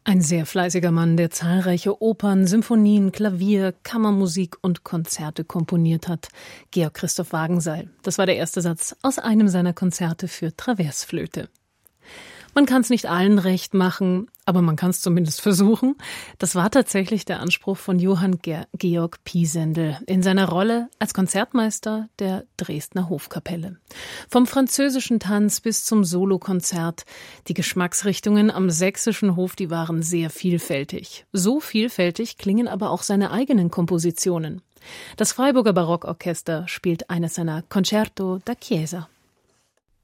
Ein sehr fleißiger Mann, der zahlreiche Opern, Symphonien, Klavier, Kammermusik und Konzerte komponiert hat. Georg Christoph Wagenseil. Das war der erste Satz aus einem seiner Konzerte für Traversflöte. Man kann es nicht allen recht machen, aber man kann es zumindest versuchen. Das war tatsächlich der Anspruch von Johann Georg Pisendel in seiner Rolle als Konzertmeister der Dresdner Hofkapelle. Vom französischen Tanz bis zum Solokonzert. Die Geschmacksrichtungen am sächsischen Hof, die waren sehr vielfältig. So vielfältig klingen aber auch seine eigenen Kompositionen. Das Freiburger Barockorchester spielt eines seiner Concerto da Chiesa.